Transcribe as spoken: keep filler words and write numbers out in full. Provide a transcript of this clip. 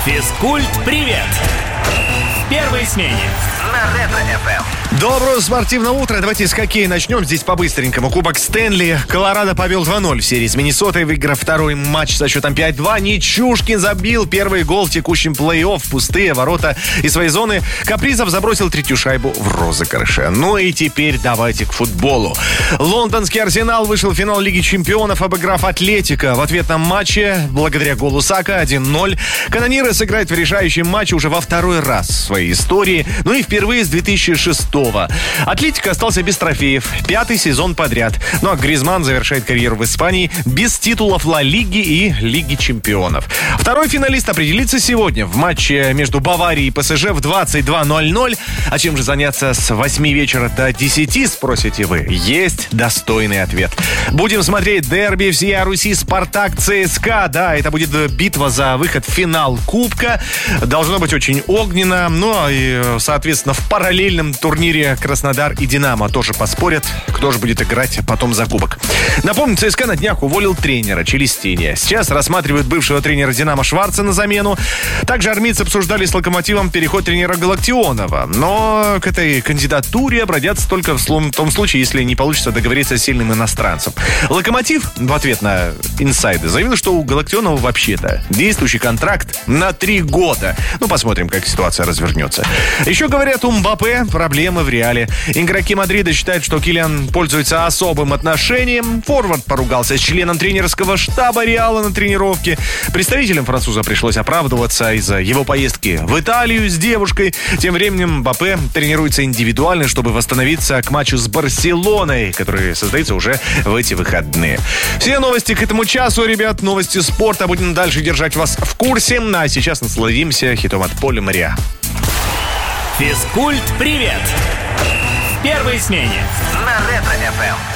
Физкульт-привет! В первой смене на Ретро-эф эм. Доброго спортивного утра. Давайте с хоккея начнем. Здесь по-быстренькому. Кубок Стэнли. Колорадо повел два ноль в серии с Миннесотой, выиграв второй матч со счетом пять-два. Ничушкин забил первый гол в текущем плей-офф. Пустые ворота из своей зоны. Капризов забросил третью шайбу в розыгрыше. Ну и теперь давайте к футболу. Лондонский Арсенал вышел в финал Лиги Чемпионов, обыграв Атлетико. В ответном матче, благодаря голу Сака, один ноль, канониры сыграют в решающем матче уже во второй раз в своей истории. Ну и впервые с две тысячи шестого. Атлетико остался без трофеев. Пятый сезон подряд. Ну а Гризманн завершает карьеру в Испании без титулов Ла Лиги и Лиги Чемпионов. Второй финалист определится сегодня в матче между Баварией и ПСЖ в двадцать два ноль ноль. А чем же заняться с восьми вечера до десяти, спросите вы? Есть достойный ответ. Будем смотреть дерби всея Руси Спартак ЦСКА. Да, это будет битва за выход в финал Кубка. Должно быть очень огненно. Ну и, соответственно, в параллельном турнире Краснодар и Динамо тоже поспорят, кто же будет играть потом за кубок. Напомню, ЦСКА на днях уволил тренера Челестини. Сейчас рассматривают бывшего тренера Динамо Шварца на замену. Также армейцы обсуждали с Локомотивом переход тренера Галактионова. Но к этой кандидатуре обратятся только в том случае, если не получится договориться с сильным иностранцем. Локомотив в ответ на инсайды заявил, что у Галактионова вообще-то действующий контракт на три года. Ну, посмотрим, как ситуация развернется. Еще говорят, у Мбаппе проблемы в Реале. Игроки Мадрида считают, что Килиан пользуется особым отношением. Форвард поругался с членом тренерского штаба Реала на тренировке. Представителям француза пришлось оправдываться из-за его поездки в Италию с девушкой. Тем временем Мбаппе тренируется индивидуально, чтобы восстановиться к матчу с Барселоной, который состоится уже в эти выходные. Все новости к этому часу, ребят. Новости спорта. Будем дальше держать вас в курсе. А сейчас насладимся хитом от Поля Мария. Физкульт-привет! В первой смене на Ретро-эф эм.